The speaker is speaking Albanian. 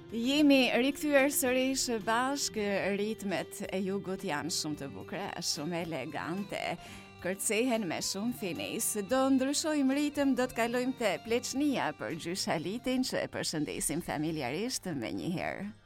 Jemi rikthyer sërish bashkë, ritmet e jugut janë shumë të bukura, shumë elegante, kërcehen me shumë finis. Do ndryshojmë ritëm, do të kalojmë te Pleçnia për gjyshalitin që e përshëndesim familjarisht me njëherë.